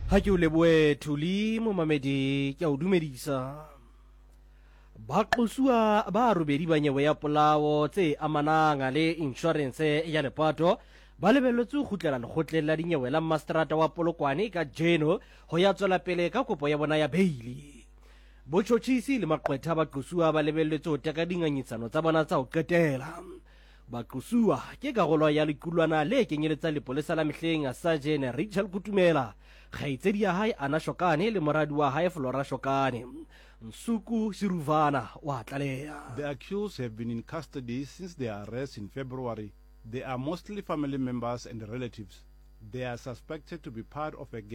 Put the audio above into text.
Ha ke o leboe Thuli momamedi ke a o dumedisa. Baqosua ba robedi ba nyewe ya polao tse amanang le insurance ya lepato ba lebelletswe go khutlela lekgotleng la dinyewe la Masterata wa Polokwane ka jeno ho ya tswela pele ka kopo ya bona ya beili. Botjhotjhisi le maqwetha ba qosua ba lebelletswe ho teka dinganyetsano tsa bona tsa ho qetela. Baqosua ke karolo ya lekulwana le kenyeletsa lepolesa la mehleng a Sergeant Rachel Kutumela, kgaitsedi ya hae Ana Shokane le moradi wa hae Flora Shokane. Nsuku Shiruvana wa tlaleha. The accused have been in custody since their arrest in February. They are mostly family members and relatives. They are suspected to be part of a gang